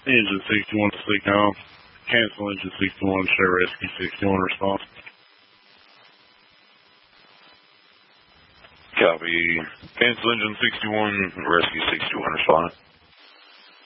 Engine 61 to CCOM. Cancel Engine 61, show Rescue 61 response. Copy. Cancel Engine 61, Rescue 61 responding.